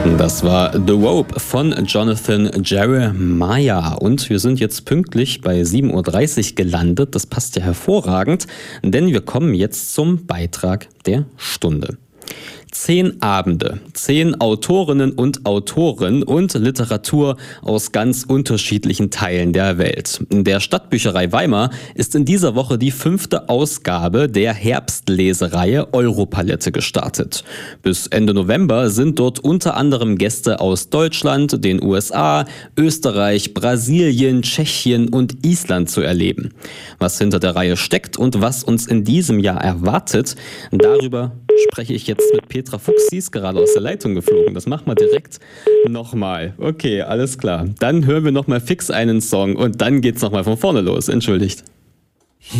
Das war The Rope von Jonathan Jeremiah und wir sind jetzt pünktlich bei 7:30 Uhr gelandet. Das passt ja hervorragend, denn wir kommen jetzt zum Beitrag der Stunde. 10 Abende, 10 Autorinnen und Autoren und Literatur aus ganz unterschiedlichen Teilen der Welt. In der Stadtbücherei Weimar ist in dieser Woche die 5. Ausgabe der Herbstlesereihe Europalette gestartet. Bis Ende November sind dort unter anderem Gäste aus Deutschland, den USA, Österreich, Brasilien, Tschechien und Island zu erleben. Was hinter der Reihe steckt und was uns in diesem Jahr erwartet, darüber spreche ich jetzt mit Petra Fuchs. Sie ist gerade aus der Leitung geflogen. Das machen wir direkt nochmal. Okay, alles klar. Dann hören wir nochmal fix einen Song und dann geht's nochmal von vorne los. Entschuldigt.